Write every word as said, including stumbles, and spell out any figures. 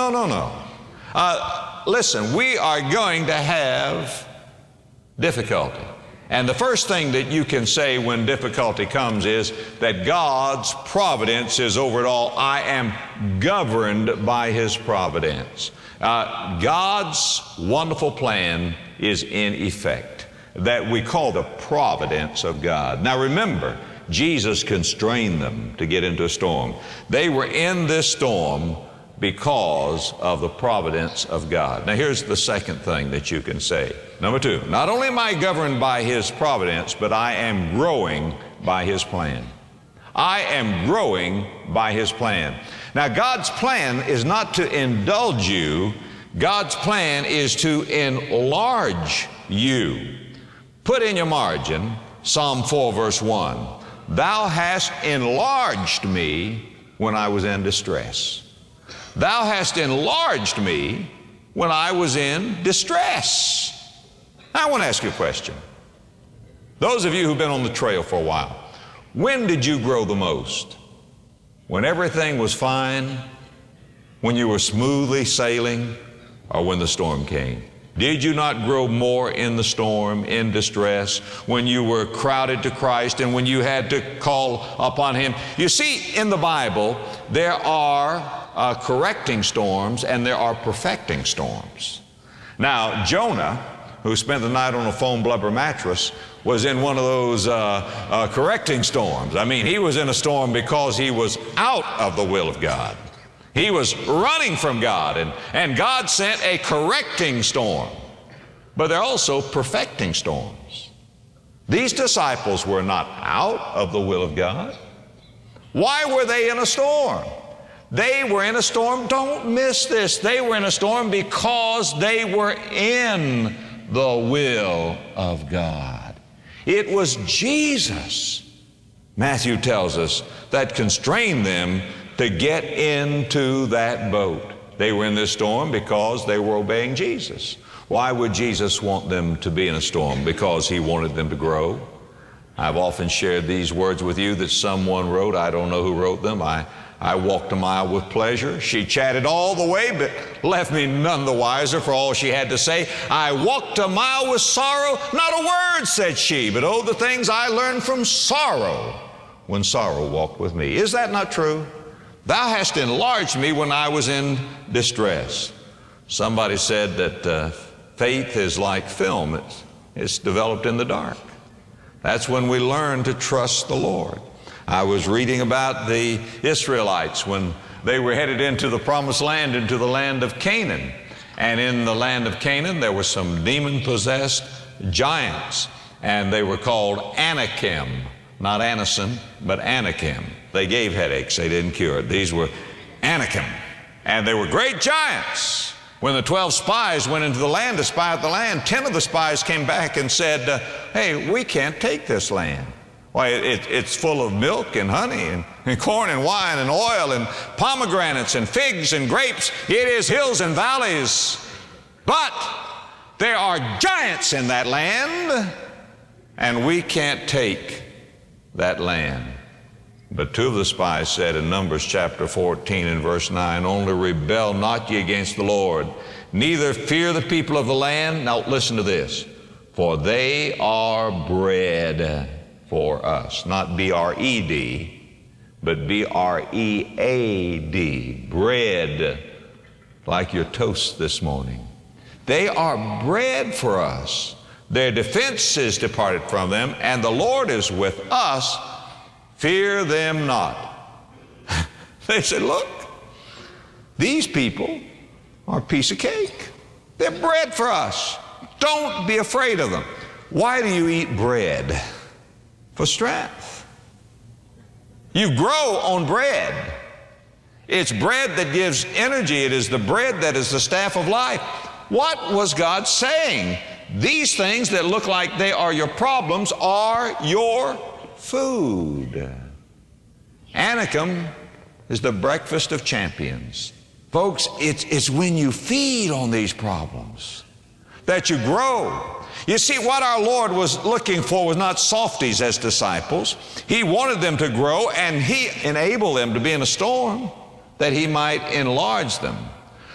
no, no, no. Uh, listen, we are going to have difficulty. And the first thing that you can say when difficulty comes is that God's providence is over it all. I am governed by His providence. Uh, God's wonderful plan is in effect, that we call the providence of God. Now remember, Jesus constrained them to get into a storm. They were in this storm because of the providence of God. Now here's the second thing that you can say. Number two, not only am I governed by His providence, but I am growing by His plan. I am growing by His plan. Now God's plan is not to indulge you. God's plan is to enlarge you. Put in your margin Psalm four verse one. Thou hast enlarged me when I was in distress. Thou hast enlarged me when I was in distress. Now, I want to ask you a question. Those of you who've been on the trail for a while, when did you grow the most? When everything was fine? When you were smoothly sailing? Or when the storm came? Did you not grow more in the storm, in distress, when you were crowded to Christ and when you had to call upon Him? You see, in the Bible, there are uh, correcting storms and there are perfecting storms. Now, Jonah, who spent the night on a foam blubber mattress, was in one of those uh, uh, correcting storms. I mean, he was in a storm because he was out of the will of God. He was running from God, and, and God sent a correcting storm. But there are also perfecting storms. These disciples were not out of the will of God. Why were they in a storm? They were in a storm, don't miss this, they were in a storm because they were in the will of God. It was Jesus, Matthew tells us, that constrained them to get into that boat. They were in this storm because they were obeying Jesus. Why would Jesus want them to be in a storm? Because He wanted them to grow. I've often shared these words with you that someone wrote. I don't know who wrote them. I, I walked a mile with pleasure. She chatted all the way, but left me none the wiser for all she had to say. I walked a mile with sorrow. Not a word said she, but oh, the things I learned from sorrow when sorrow walked with me. Is that not true? Thou hast enlarged me when I was in distress. Somebody said that uh, faith is like film. It's, it's developed in the dark. That's when we learn to trust the Lord. I was reading about the Israelites when they were headed into the promised land, into the land of Canaan. And in the land of Canaan, there were some demon-possessed giants, and they were called Anakim. Not Anacin, but Anakim. They gave headaches, they didn't cure it. These were Anakim, and they were great giants. When the twelve spies went into the land to spy out the land, ten of the spies came back and said, uh, hey, we can't take this land. Why, it, it's full of milk and honey and, and corn and wine and oil and pomegranates and figs and grapes. It is hills and valleys. But there are giants in that land, and we can't take that land. But two of the spies said in Numbers chapter fourteen and verse nine, only rebel not ye against the Lord, neither fear the people of the land. Now listen to this. For they are bread for us. Not B R E D, but B R E A D. Bread, like your toast this morning. They are bread for us. Their defense is departed from them, and the Lord is with us. Fear them not. They said, look, these people are a piece of cake. They're bread for us. Don't be afraid of them. Why do you eat bread? For strength. You grow on bread. It's bread that gives energy. It is the bread that is the staff of life. What was God saying? These things that look like they are your problems are your food. Anakim is the breakfast of champions. Folks, it's, it's when you feed on these problems that you grow. You see, what our Lord was looking for was not softies as disciples. He wanted them to grow, and He enabled them to be in a storm that He might enlarge them.